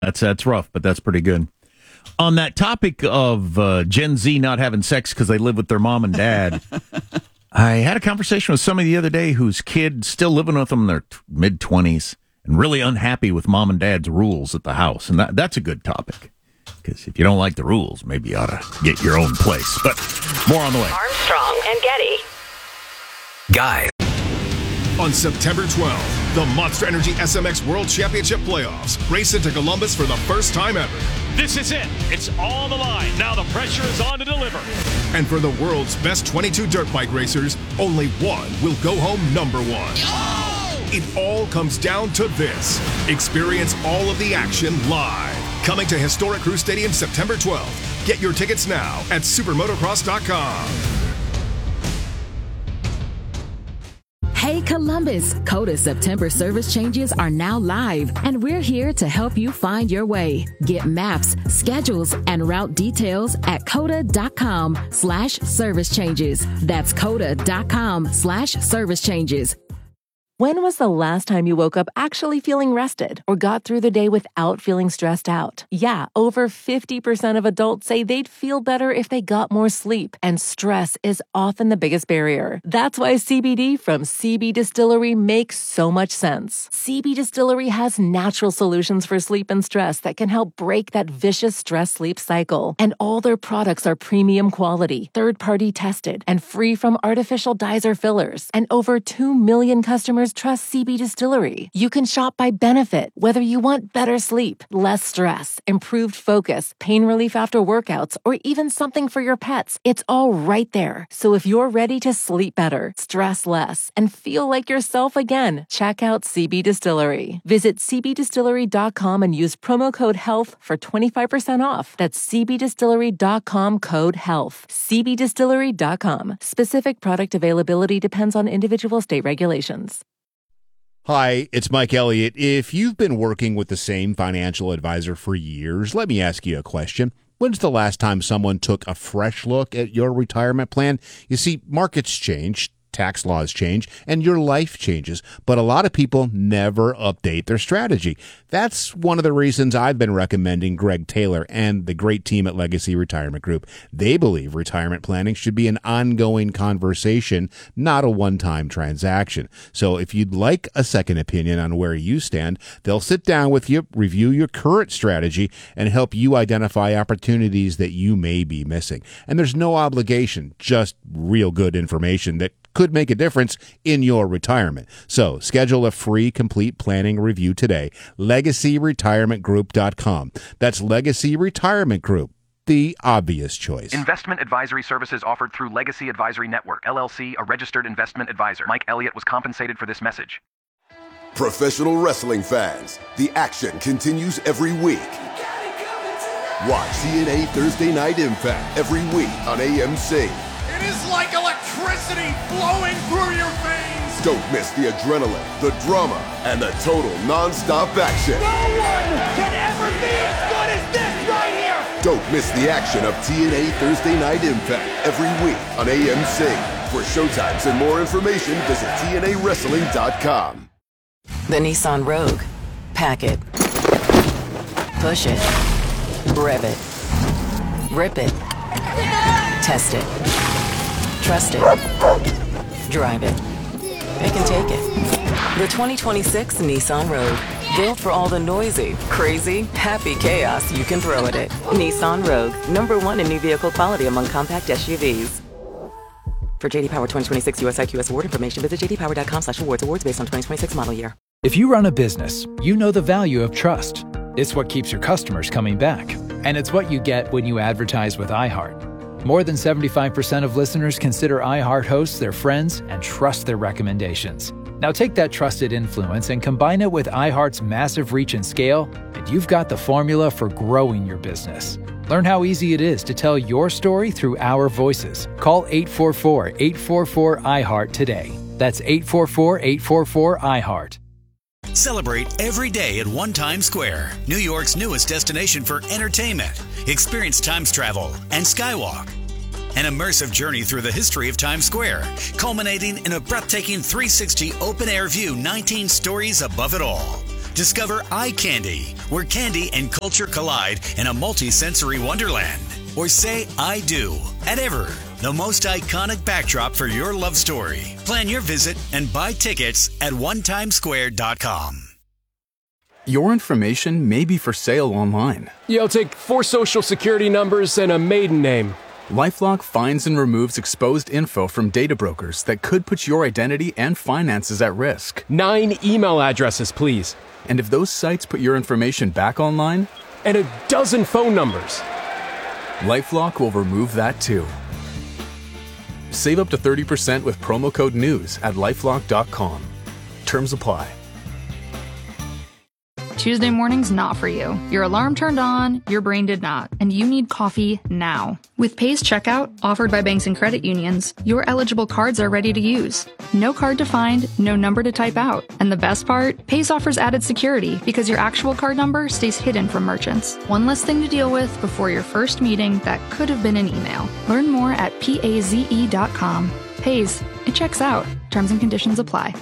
That's rough, but that's pretty good. On that topic of Gen Z not having sex because they live with their mom and dad, I had a conversation with somebody the other day whose kid still living with them in their mid-20s and really unhappy with mom and dad's rules at the house. And that's a good topic, because if you don't like the rules, maybe you ought to get your own place. But more on the way. Armstrong and Getty. Guys. On September 12th, the Monster Energy SMX World Championship Playoffs race into Columbus for the first time ever. This is it. It's on the line. Now the pressure is on to deliver. And for the world's best 22 dirt bike racers, only one will go home number one. Oh! It all comes down to this. Experience all of the action live. Coming to Historic Crew Stadium September 12th. Get your tickets now at supermotocross.com. Hey Columbus, COTA September service changes are now live, and we're here to help you find your way. Get maps, schedules, and route details at COTA.com/service changes. That's COTA.com/service changes. When was the last time you woke up actually feeling rested or got through the day without feeling stressed out? Yeah, over 50% of adults say they'd feel better if they got more sleep, and stress is often the biggest barrier. That's why CBD from CB Distillery makes so much sense. CB Distillery has natural solutions for sleep and stress that can help break that vicious stress-sleep cycle. And all their products are premium quality, third-party tested, and free from artificial dyes or fillers. And over 2 million customers trust CB Distillery. You can shop by benefit, whether you want better sleep, less stress, improved focus, pain relief after workouts, or even something for your pets. It's all right there. So if you're ready to sleep better, stress less, and feel like yourself again, check out CB Distillery. Visit cbdistillery.com and use promo code HEALTH for 25% off. That's cbdistillery.com code HEALTH. cbdistillery.com. Specific product availability depends on individual state regulations. Hi, it's Mike Elliott. If you've been working with the same financial advisor for years, let me ask you a question. When's the last time someone took a fresh look at your retirement plan? You see, markets change, tax laws change, and your life changes, but a lot of people never update their strategy. That's one of the reasons I've been recommending Greg Taylor and the great team at Legacy Retirement Group. They believe retirement planning should be an ongoing conversation, not a one-time transaction. So if you'd like a second opinion on where you stand, they'll sit down with you, review your current strategy, and help you identify opportunities that you may be missing. And there's no obligation, just real good information that could make a difference in your retirement. So schedule a free complete planning review today. LegacyRetirementGroup.com. That's Legacy Retirement Group, the obvious choice. Investment advisory services offered through Legacy Advisory Network, LLC, a registered investment advisor. Mike Elliott was compensated for this message. Professional wrestling fans, the action continues every week. Watch TNA Thursday Night Impact every week on AMC. It is like electricity flowing through your veins. Don't miss the adrenaline, the drama, and the total non-stop action. No one can ever be as good as this right here. Don't miss the action of TNA Thursday Night Impact every week on AMC. For showtimes and more information, visit TNAWrestling.com. The Nissan Rogue. Pack it. Push it. Rev it. Rip it. Test it. Trust it. Drive it. It can take it. The 2026 Nissan Rogue. Built for all the noisy, crazy, happy chaos you can throw at it. Nissan Rogue. #1 in new vehicle quality among compact SUVs. For JD Power 2026 US IQS award information, visit jdpower.com/awards. Awards based on 2026 model year. If you run a business, you know the value of trust. It's what keeps your customers coming back. And it's what you get when you advertise with iHeart. More than 75% of listeners consider iHeart hosts their friends and trust their recommendations. Now take that trusted influence and combine it with iHeart's massive reach and scale, and you've got the formula for growing your business. Learn how easy it is to tell your story through our voices. Call 844-844-iHeart today. That's 844-844-iHeart. Celebrate every day at One Times Square, New York's newest destination for entertainment. Experience Times Travel and Skywalk. An immersive journey through the history of Times Square, culminating in a breathtaking 360 open-air view 19 stories above it all. Discover Eye Candy, where candy and culture collide in a multi-sensory wonderland. Or say I do at Ever, the most iconic backdrop for your love story. Plan your visit and buy tickets at onetimesquare.com. Your information may be for sale online. I'll take 4 social security numbers and a maiden name. LifeLock finds and removes exposed info from data brokers that could put your identity and finances at risk. 9 email addresses, please. And if those sites put your information back online? And a dozen phone numbers. LifeLock will remove that too. Save up to 30% with promo code NEWS at LifeLock.com. Terms apply. Tuesday morning's not for you. Your alarm turned on, your brain did not, and you need coffee now. With Pace Checkout, offered by banks and credit unions, your eligible cards are ready to use. No card to find, no number to type out. And the best part? Pace offers added security because your actual card number stays hidden from merchants. One less thing to deal with before your first meeting that could have been an email. Learn more at paze.com. Pace, it checks out. Terms and conditions apply.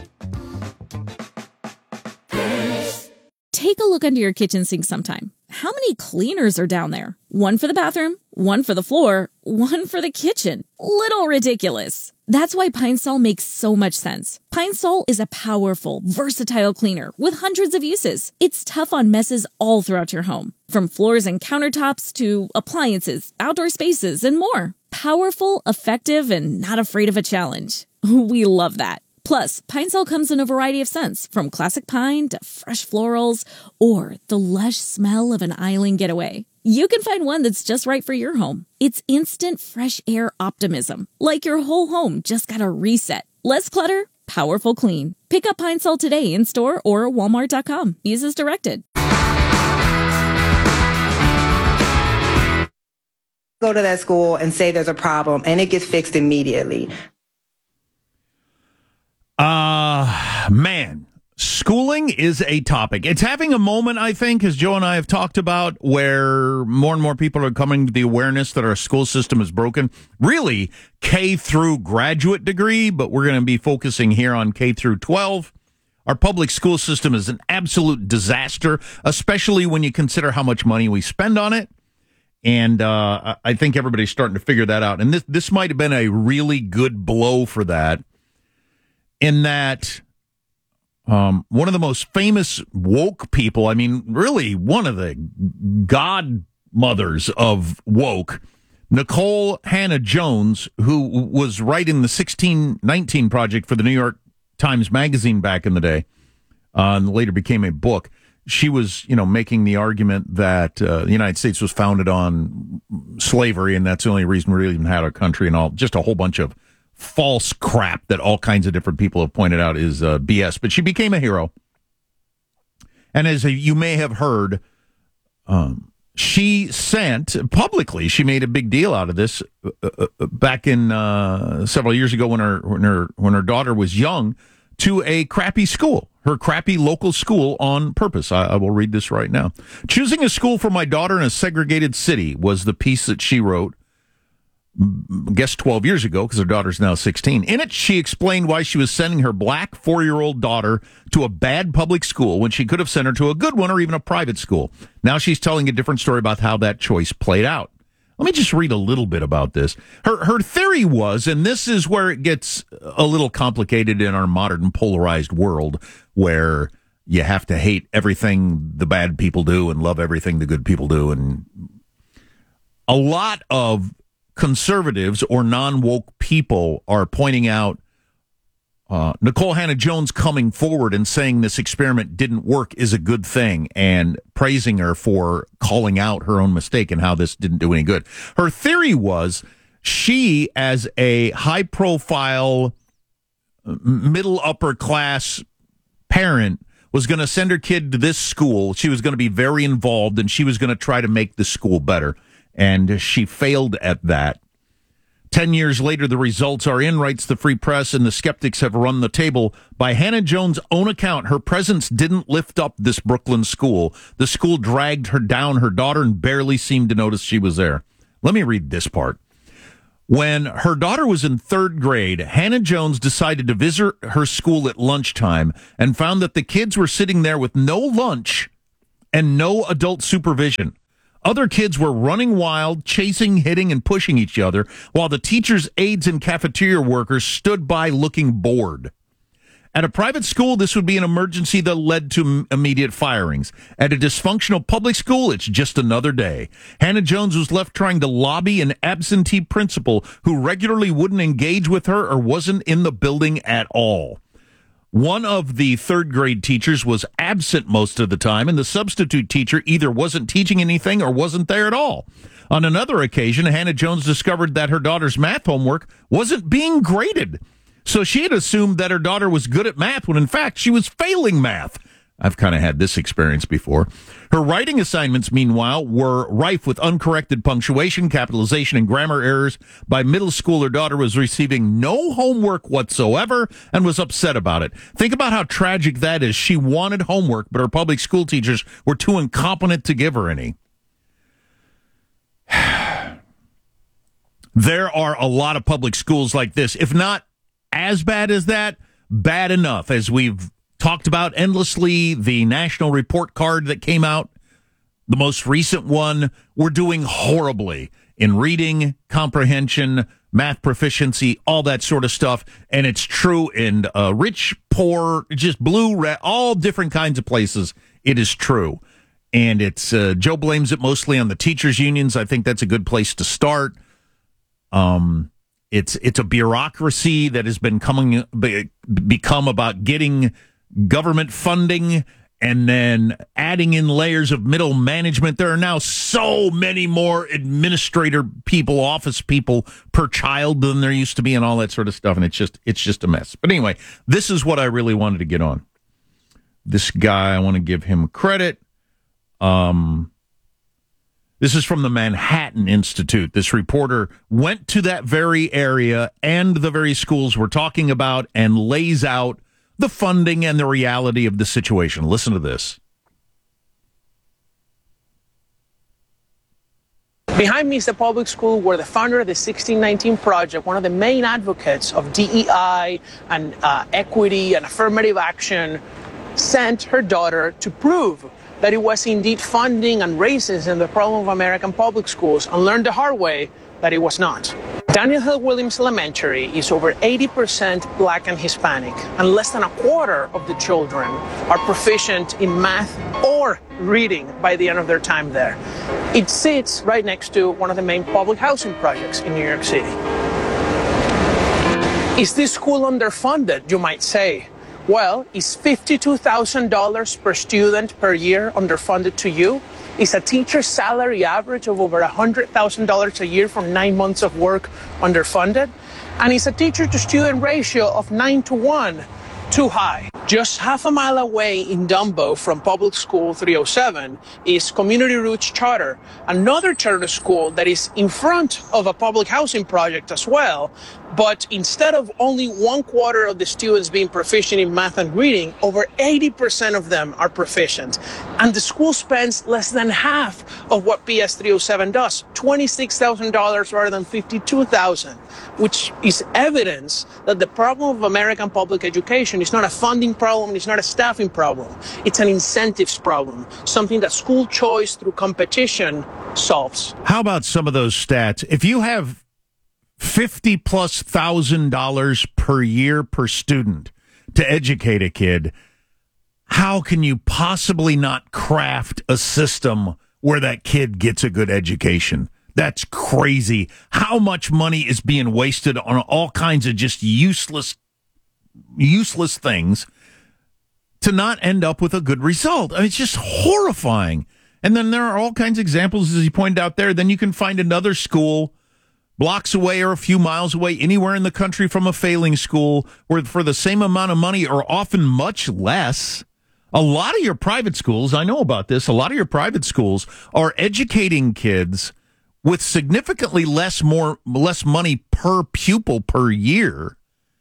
Take a look under your kitchen sink sometime. How many cleaners are down there? One for the bathroom, one for the floor, one for the kitchen. Little ridiculous. That's why Pine Sol makes so much sense. Pine Sol is a powerful, versatile cleaner with hundreds of uses. It's tough on messes all throughout your home, from floors and countertops to appliances, outdoor spaces, and more. Powerful, effective, and not afraid of a challenge. We love that. Plus, Pine Sol comes in a variety of scents, from classic pine to fresh florals, or the lush smell of an island getaway. You can find one that's just right for your home. It's instant fresh air optimism, like your whole home just got a reset. Less clutter, powerful clean. Pick up Pine Sol today in store or walmart.com. Use as directed. Go to that school and say there's a problem, and it gets fixed immediately. Man, schooling is a topic. It's having a moment, I think, as Joe and I have talked about, where more and more people are coming to the awareness that our school system is broken. Really, K through graduate degree, but we're going to be focusing here on K through 12. Our public school system is an absolute disaster, especially when you consider how much money we spend on it. And I think everybody's starting to figure that out. And this might have been a really good blow for that, in that one of the most famous woke people, I mean, really one of the godmothers of woke, Nicole Hannah-Jones, who was writing the 1619 Project for the New York Times Magazine back in the day, and later became a book. She was, making the argument that the United States was founded on slavery, and that's the only reason we really even had our country, and all, just a whole bunch of false crap that all kinds of different people have pointed out is BS. But she became a hero. And as you may have heard, she sent publicly, she made a big deal out of this back in several years ago when her daughter was young, to a crappy school, her crappy local school, on purpose. I will read this right now. Choosing a school for my daughter in a segregated city was the piece that she wrote, I guess 12 years ago, because her daughter's now 16. In it, she explained why she was sending her black 4-year-old daughter to a bad public school when she could have sent her to a good one or even a private school. Now she's telling a different story about how that choice played out. Let me just read a little bit about this. Her theory was, and this is where it gets a little complicated in our modern polarized world, where you have to hate everything the bad people do and love everything the good people do. And a lot of conservatives or non-woke people are pointing out Nicole Hannah-Jones coming forward and saying this experiment didn't work is a good thing, and praising her for calling out her own mistake and how this didn't do any good. Her theory was she, as a high-profile, middle-upper-class parent, was going to send her kid to this school. She was going to be very involved, and she was going to try to make the school better. And she failed at that. 10 years later, the results are in, writes the Free Press, and the skeptics have run the table. By Hannah-Jones' own account, her presence didn't lift up this Brooklyn school. The school dragged her down, her daughter, and barely seemed to notice she was there. Let me read this part. When her daughter was in 3rd grade, Hannah Jones decided to visit her school at lunchtime and found that the kids were sitting there with no lunch and no adult supervision. Other kids were running wild, chasing, hitting, and pushing each other, while the teachers, aides, and cafeteria workers stood by looking bored. At a private school, this would be an emergency that led to immediate firings. At a dysfunctional public school, it's just another day. Hannah Jones was left trying to lobby an absentee principal who regularly wouldn't engage with her or wasn't in the building at all. One of the 3rd grade teachers was absent most of the time, and the substitute teacher either wasn't teaching anything or wasn't there at all. On another occasion, Hannah Jones discovered that her daughter's math homework wasn't being graded. So she had assumed that her daughter was good at math when in fact she was failing math. I've kind of had this experience before. Her writing assignments, meanwhile, were rife with uncorrected punctuation, capitalization, and grammar errors. By middle school, her daughter was receiving no homework whatsoever and was upset about it. Think about how tragic that is. She wanted homework, but her public school teachers were too incompetent to give her any. There are a lot of public schools like this. If not as bad as that, bad enough. As we've talked about endlessly, the national report card that came out, the most recent one, we're doing horribly in reading, comprehension, math proficiency, all that sort of stuff. And it's true in rich, poor, just blue, red, all different kinds of places. It is true. And it's Joe blames it mostly on the teachers' unions. I think that's a good place to start. It's a bureaucracy that has become about getting government funding and then adding in layers of middle management. There are now so many more administrator people, office people per child than there used to be, and all that sort of stuff. And it's just a mess. But anyway, this is what I really wanted to get on. This guy, I want to give him credit. This is from the Manhattan Institute. This reporter went to that very area and the very schools we're talking about and lays out the funding and the reality of the situation. Listen to this. Behind me is the public school where the founder of the 1619 Project, one of the main advocates of DEI and equity and affirmative action, sent her daughter to prove that it was indeed funding and racism the problem of American public schools, and learned the hard way that it was not. Daniel Hill Williams Elementary is over 80% Black and Hispanic, and less than a quarter of the children are proficient in math or reading by the end of their time there. It sits right next to one of the main public housing projects in New York City. Is this school underfunded, you might say? Well, is $52,000 per student per year underfunded to you? Is a teacher's salary average of over $100,000 a year from 9 months of work underfunded? And is a teacher-to-student ratio of 9-to-1 too high? Just half a mile away in Dumbo from Public School 307 is Community Roots Charter, another charter school that is in front of a public housing project as well. But instead of only 1/4 of the students being proficient in math and reading, over 80% of them are proficient. And the school spends less than half of what PS 307 does, $26,000 rather than $52,000, which is evidence that the problem of American public education is not a funding problem, it's not a staffing problem. It's an incentives problem, something that school choice through competition solves. How about some of those stats? If you have $50,000+ per year per student to educate a kid, how can you possibly not craft a system where that kid gets a good education? That's crazy. How much money is being wasted on all kinds of just useless things to not end up with a good result? I mean, it's just horrifying. And then there are all kinds of examples, as you pointed out there. Then you can find another school blocks away or a few miles away, anywhere in the country from a failing school, where for the same amount of money, or often much less, a lot of your private schools, I know about this, a lot of your private schools are educating kids with significantly less money per pupil per year.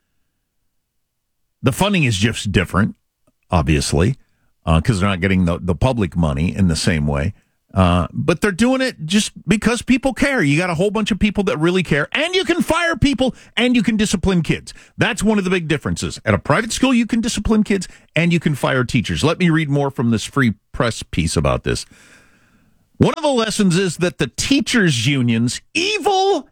The funding is just different, obviously, because they're not getting the public money in the same way. But they're doing it just because people care. You got a whole bunch of people that really care, and you can fire people, and you can discipline kids. That's one of the big differences. At a private school, you can discipline kids, and you can fire teachers. Let me read more from this Free Press piece about this. One of the lessons is that the teachers' unions, evil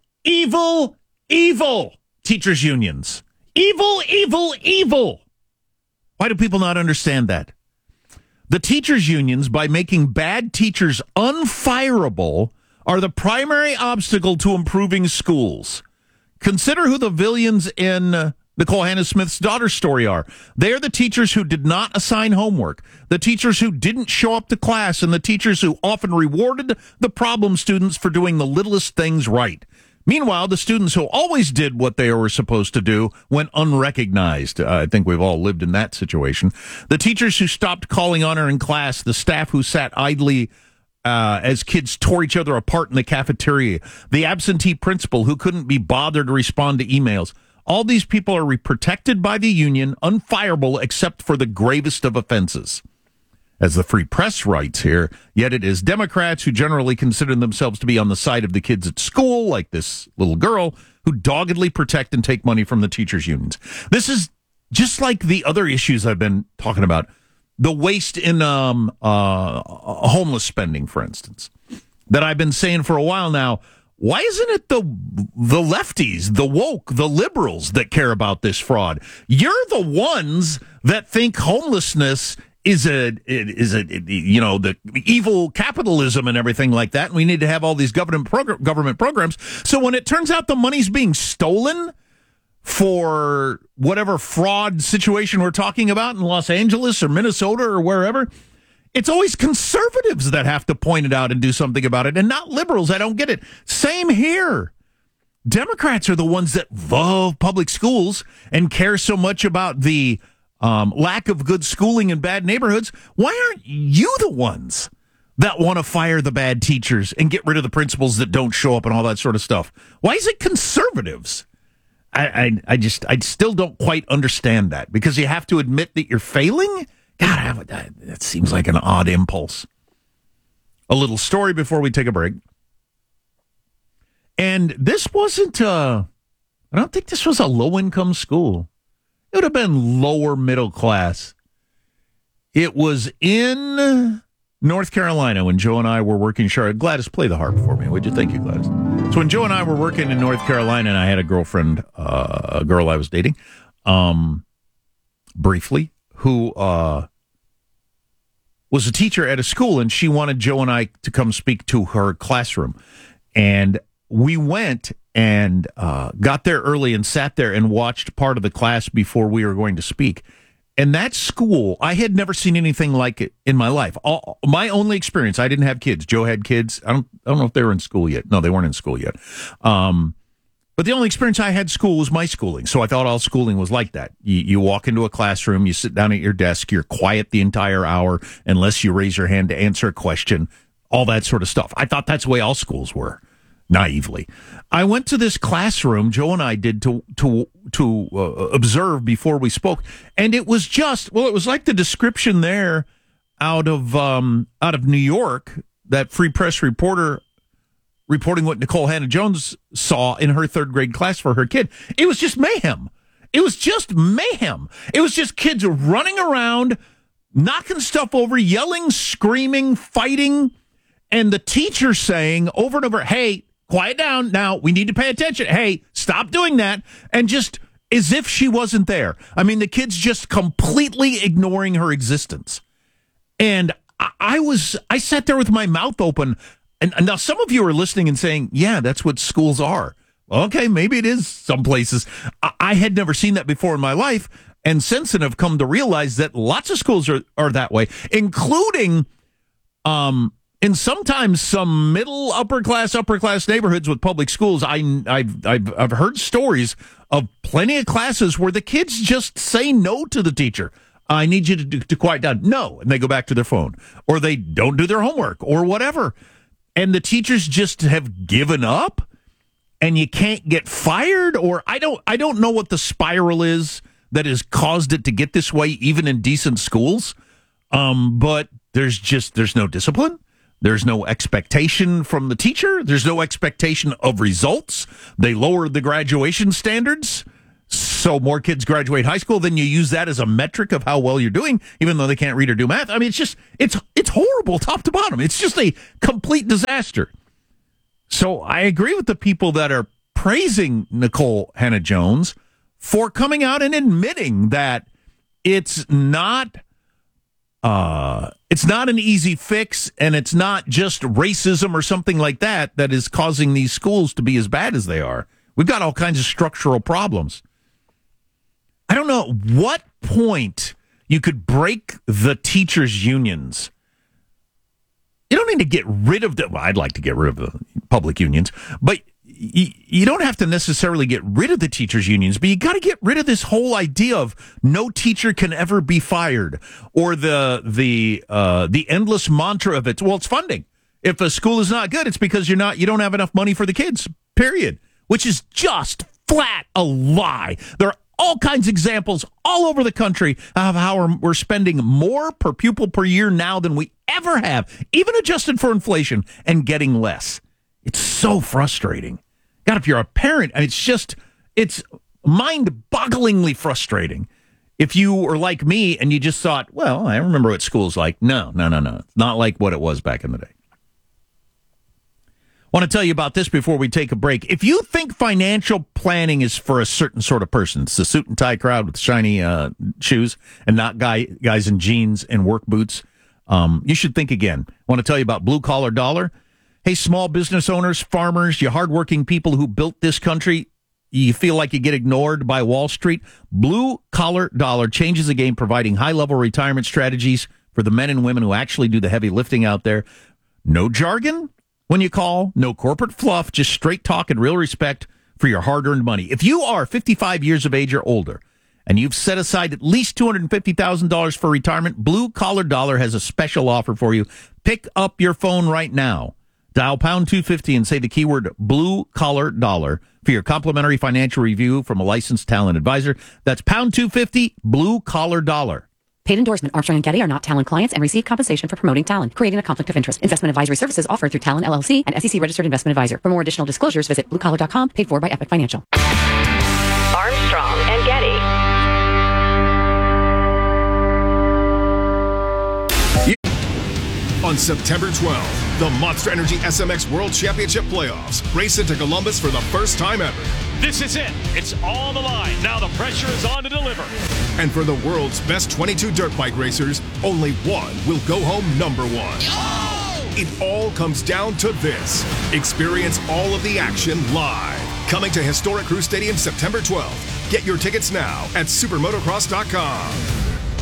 teachers' unions. Evil. Why do people not understand that? The teachers' unions, by making bad teachers unfireable, are the primary obstacle to improving schools. Consider who the villains in Nicole Hannah Smith's daughter's story are. They are the teachers who did not assign homework, the teachers who didn't show up to class, and the teachers who often rewarded the problem students for doing the littlest things right. Meanwhile, the students who always did what they were supposed to do went unrecognized. I think we've all lived in that situation. The teachers who stopped calling on her in class, the staff who sat idly as kids tore each other apart in the cafeteria, the absentee principal who couldn't be bothered to respond to emails. All these people are protected by the union, unfireable except for the gravest of offenses. As the Free Press writes here, yet it is Democrats who generally consider themselves to be on the side of the kids at school, like this little girl, who doggedly protect and take money from the teachers' unions. This is just like the other issues I've been talking about. The waste in homeless spending, for instance, that I've been saying for a while now. Why isn't it the lefties, the woke, the liberals that care about this fraud? You're the ones that think homelessness is the evil capitalism and everything like that. And we need to have all these government programs. So when it turns out the money's being stolen for whatever fraud situation we're talking about in Los Angeles or Minnesota or wherever, it's always conservatives that have to point it out and do something about it, and not liberals. I don't get it. Same here. Democrats are the ones that love public schools and care so much about the lack of good schooling in bad neighborhoods. Why aren't you the ones that want to fire the bad teachers and get rid of the principals that don't show up and all that sort of stuff? Why is it conservatives? I still don't quite understand that, because you have to admit that you're failing. God, that seems like an odd impulse. A little story before we take a break. And this wasn't, I don't think this was a low-income school. It would have been lower middle class. It was in North Carolina when Joe and I were working. Gladys, play the harp for me, would you? Thank you, Gladys. So when Joe and I were working in North Carolina, and I had a girlfriend, a girl I was dating, briefly, who was a teacher at a school, and she wanted Joe and I to come speak to her classroom. And we went and got there early and sat there and watched part of the class before we were going to speak. And that school, I had never seen anything like it in my life. My only experience, I didn't have kids. Joe had kids. I don't know if they were in school yet. No, they weren't in school yet. But the only experience I had in school was my schooling. So I thought all schooling was like that. You walk into a classroom, you sit down at your desk, you're quiet the entire hour unless you raise your hand to answer a question, all that sort of stuff. I thought that's the way all schools were, naively. I went to this classroom, Joe and I did, to observe before we spoke, and it was just, well, it was like the description there out of New York, that Free Press reporter reporting what Nicole Hannah Jones saw in her third grade class for her kid. It was just mayhem. It was just mayhem. It was just kids running around, knocking stuff over, yelling, screaming, fighting, and the teacher saying over and over, hey, quiet down now. We need to pay attention. Hey, stop doing that. And just as if she wasn't there. I mean, the kids just completely ignoring her existence. And I sat there with my mouth open. And now some of you are listening and saying, yeah, that's what schools are. Okay, maybe it is some places. I had never seen that before in my life. And since then have come to realize that lots of schools are that way, including in sometimes some middle upper class neighborhoods with public schools. I've heard stories of plenty of classes where the kids just say no to the teacher. I need you to quiet down. No, and they go back to their phone, or they don't do their homework, or whatever. And the teachers just have given up, and you can't get fired, or I don't know what the spiral is that has caused it to get this way, even in decent schools. But there's no discipline. There's no expectation from the teacher. There's no expectation of results. They lowered the graduation standards, so more kids graduate high school. Then you use that as a metric of how well you're doing, even though they can't read or do math. I mean, it's horrible top to bottom. It's just a complete disaster. So I agree with the people that are praising Nikole Hannah-Jones for coming out and admitting that it's not an easy fix, and it's not just racism or something like that is causing these schools to be as bad as they are. We've got all kinds of structural problems. I don't know at what point you could break the teachers' unions. You don't need to get rid of them. Well, I'd like to get rid of the public unions, but you don't have to necessarily get rid of the teachers' unions, but you got to get rid of this whole idea of no teacher can ever be fired, or the endless mantra of it. Well, it's funding. If a school is not good, it's because you don't have enough money for the kids. Period. Which is just flat a lie. There are all kinds of examples all over the country of how we're spending more per pupil per year now than we ever have, even adjusted for inflation, and getting less. It's so frustrating. God, if you're a parent, it's mind-bogglingly frustrating. If you were like me and you just thought, well, I remember what school's like. No. It's not like what it was back in the day. I want to tell you about this before we take a break. If you think financial planning is for a certain sort of person, it's the suit and tie crowd with shiny shoes and not guys in jeans and work boots, you should think again. I want to tell you about Blue Collar Dollar. Hey, small business owners, farmers, you hardworking people who built this country, you feel like you get ignored by Wall Street. Blue Collar Dollar changes the game, providing high-level retirement strategies for the men and women who actually do the heavy lifting out there. No jargon when you call, no corporate fluff, just straight talk and real respect for your hard-earned money. If you are 55 years of age or older and you've set aside at least $250,000 for retirement, Blue Collar Dollar has a special offer for you. Pick up your phone right now. Dial pound 250 and say the keyword Blue Collar Dollar for your complimentary financial review from a licensed talent advisor. That's pound 250, Blue Collar Dollar. Paid endorsement. Armstrong & Getty are not Talent clients and receive compensation for promoting Talent, creating a conflict of interest. Investment advisory services offered through Talent LLC, and SEC registered investment advisor. For more additional disclosures, visit bluecollar.com, paid for by Epic Financial. Armstrong & Getty. On September 12th, the Monster Energy SMX World Championship Playoffs race into Columbus for the first time ever. This is it. It's all on the line. Now the pressure is on to deliver. And for the world's best 22 dirt bike racers, only one will go home number one. Oh! It all comes down to this. Experience all of the action live. Coming to historic Crew Stadium September 12th. Get your tickets now at supermotocross.com.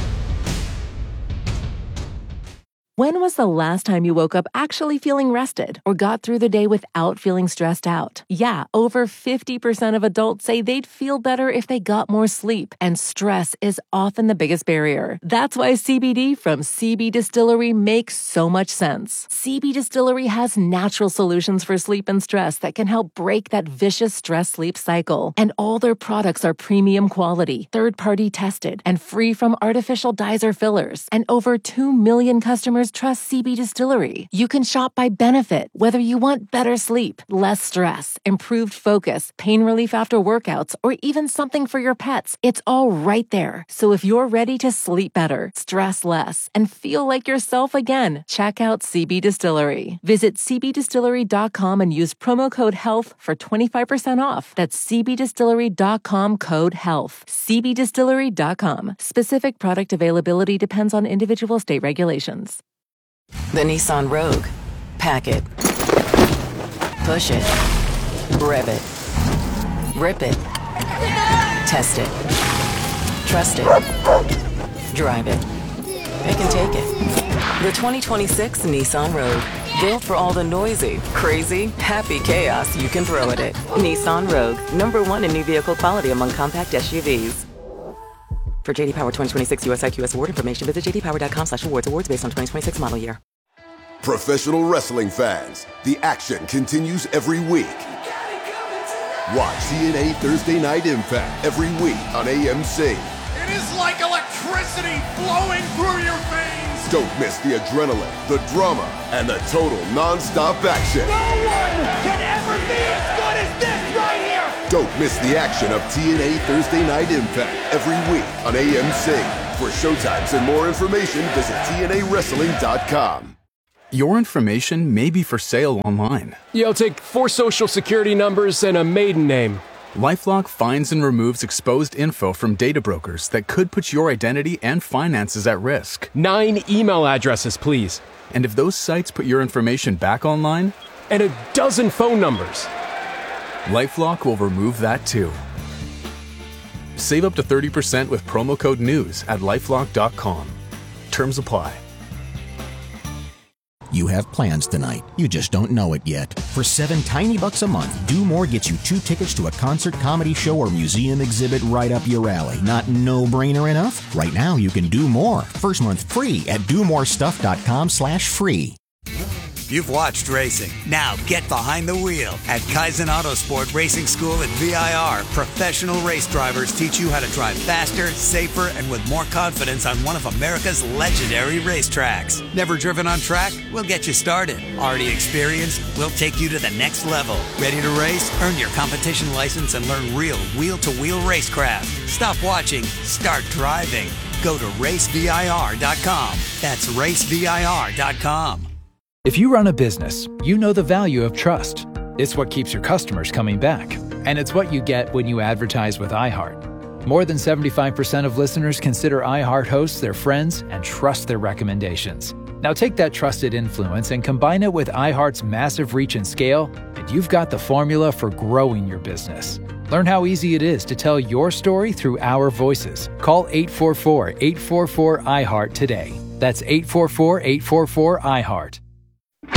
When was the last time you woke up actually feeling rested or got through the day without feeling stressed out? Yeah, over 50% of adults say they'd feel better if they got more sleep, and stress is often the biggest barrier. That's why CBD from CB Distillery makes so much sense. CB Distillery has natural solutions for sleep and stress that can help break that vicious stress-sleep cycle. And all their products are premium quality, third-party tested, and free from artificial dyes or fillers. And over 2 million customers trust CB Distillery. You can shop by benefit, whether you want better sleep, less stress, improved focus, pain relief after workouts, or even something for your pets. It's all right there. So if you're ready to sleep better, stress less, and feel like yourself again, check out CB Distillery. Visit cbdistillery.com and use promo code HEALTH for 25% off. That's cbdistillery.com, code HEALTH. cbdistillery.com. Specific product availability depends on individual state regulations. The Nissan Rogue. Pack it. Push it. Rev it. Rip it. Test it. Trust it. Drive it. It can take it. The 2026 Nissan Rogue. Built for all the noisy, crazy, happy chaos you can throw at it. Nissan Rogue. #1 in new vehicle quality among compact SUVs. For JD Power 2026 US IQS award information, visit jdpower.com/awards. Awards based on 2026 model year. Professional wrestling fans, the action continues every week. Watch TNA Thursday Night Impact every week on AMC. It is like electricity flowing through your veins. Don't miss the adrenaline, the drama, and the total non-stop action. No one can ever be as good as this right here! Don't miss the action of TNA Thursday Night Impact every week on AMC. For showtimes and more information, visit TNAWrestling.com. Your information may be for sale online. Yo, take 4 social security numbers and a maiden name. LifeLock finds and removes exposed info from data brokers that could put your identity and finances at risk. 9 email addresses, please. And if those sites put your information back online? And a dozen phone numbers. LifeLock will remove that too. Save up to 30% with promo code NEWS at LifeLock.com. Terms apply. You have plans tonight. You just don't know it yet. For $7 tiny bucks a month, Do More gets you 2 tickets to a concert, comedy show, or museum exhibit right up your alley. Not no-brainer enough? Right now, you can do more. First month free at domorestuff.com/free. You've watched racing. Now get behind the wheel. At Kaizen Autosport Racing School at VIR, professional race drivers teach you how to drive faster, safer, and with more confidence on one of America's legendary racetracks. Never driven on track? We'll get you started. Already experienced? We'll take you to the next level. Ready to race? Earn your competition license and learn real wheel-to-wheel racecraft. Stop watching. Start driving. Go to racevir.com. That's racevir.com. If you run a business, you know the value of trust. It's what keeps your customers coming back. And it's what you get when you advertise with iHeart. More than 75% of listeners consider iHeart hosts their friends and trust their recommendations. Now take that trusted influence and combine it with iHeart's massive reach and scale, and you've got the formula for growing your business. Learn how easy it is to tell your story through our voices. Call 844-844-iHeart today. That's 844-844-iHeart.